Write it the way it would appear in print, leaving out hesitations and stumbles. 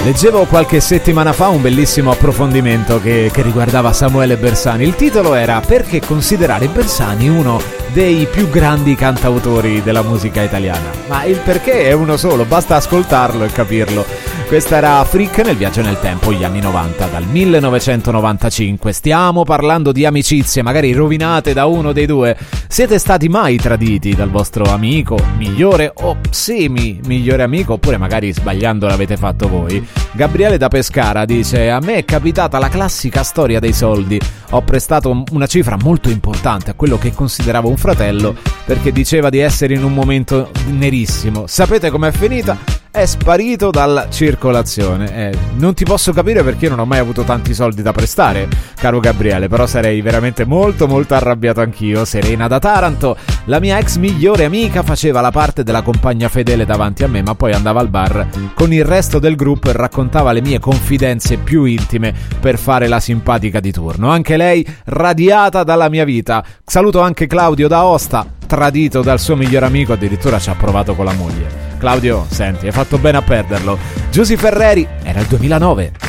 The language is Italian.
Leggevo qualche settimana fa un bellissimo approfondimento che riguardava Samuele Bersani. Il titolo era "Perché considerare Bersani uno dei più grandi cantautori della musica italiana?". Ma il perché è uno solo, basta ascoltarlo e capirlo. Questa era Freak nel viaggio nel tempo, gli anni 90, dal 1995. Stiamo parlando di amicizie, magari rovinate da uno dei due. Siete stati mai traditi dal vostro amico, migliore o semi-migliore amico, oppure magari sbagliando l'avete fatto voi? Gabriele da Pescara dice: a me è capitata la classica storia dei soldi. Ho prestato una cifra molto importante a quello che consideravo un fratello perché diceva di essere in un momento nerissimo. Sapete com'è finita? È sparito dalla circolazione. Non ti posso capire perché non ho mai avuto tanti soldi da prestare, caro Gabriele, però sarei veramente molto arrabbiato anch'io. Serena da Taranto: la mia ex migliore amica faceva la parte della compagna fedele davanti a me, ma poi andava al bar con il resto del gruppo e raccontava le mie confidenze più intime per fare la simpatica di turno. Anche lei radiata dalla mia vita. Saluto anche Claudio da Aosta, tradito dal suo miglior amico, addirittura ci ha provato con la moglie. Claudio, senti, hai fatto bene a perderlo. Giusy Ferreri, era il 2009.